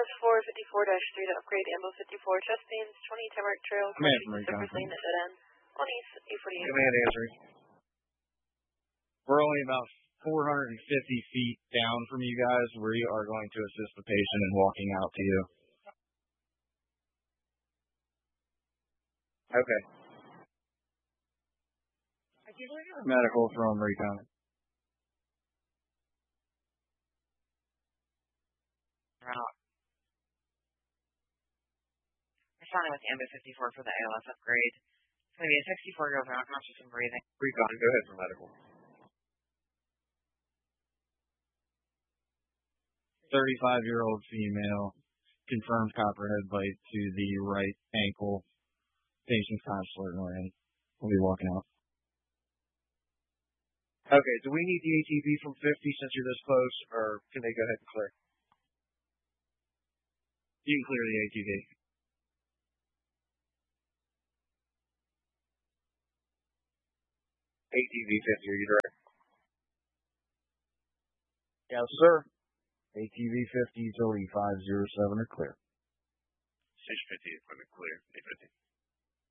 ALS 454-3 to upgrade Ambo 54, chest pains, 20 Tamarack Trail, Surface Lane at dead end, on East 848. Command answering. We're only about 450 feet down from you guys. We are going to assist the patient in walking out to you. Okay. Medical from recon. Responding with Ambo 54 for the ALS upgrade. It's going to be a 64-year-old not just some breathing. Recon, go ahead for medical. 35-year-old female, confirmed copperhead bite to the right ankle. Patient's constantly in. We'll be walking out. Okay, do we need the ATV from 50 since you're this close, or can they go ahead and clear? You can clear the ATV. ATV 50, are you direct? Yes, sir. ATV 50, utility 507 are clear. 650 equipment clear, 850.